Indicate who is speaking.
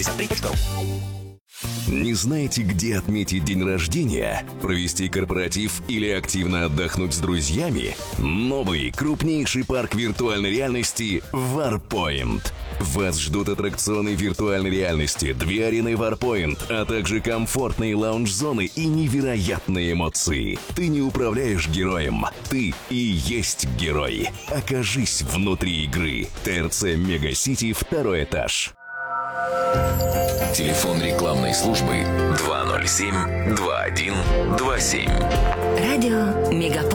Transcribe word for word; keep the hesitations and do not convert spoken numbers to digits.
Speaker 1: шестьдесят три точка ру.
Speaker 2: Не знаете, где отметить день рождения, провести корпоратив или активно отдохнуть с друзьями? Новый, крупнейший парк виртуальной реальности Warpoint. Вас ждут аттракционы виртуальной реальности, две арены Warpoint, а также комфортные лаунж-зоны и невероятные эмоции. Ты не управляешь героем, ты и есть герой. Окажись внутри игры. ТРЦ Мегасити, второй этаж.
Speaker 3: Телефон рекламной службы два ноль семь два один два семь.
Speaker 4: Радио Мегаполис.